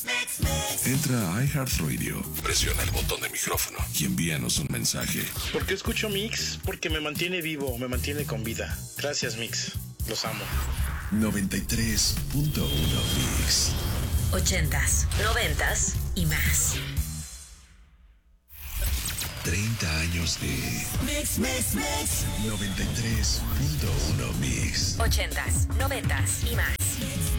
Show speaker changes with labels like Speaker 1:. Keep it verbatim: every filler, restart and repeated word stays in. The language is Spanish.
Speaker 1: Entra a iHeartRadio, presiona el botón de micrófono y envíanos un mensaje.
Speaker 2: ¿Por qué escucho Mix? Porque me mantiene vivo, me mantiene con vida. Gracias, Mix. Los amo.
Speaker 1: noventa y tres punto uno Mix.
Speaker 3: Ochentas, noventas y más.
Speaker 1: treinta años de
Speaker 4: Mix, Mix, Mix.
Speaker 1: noventa y tres punto uno Mix.
Speaker 3: Ochentas, noventas y más.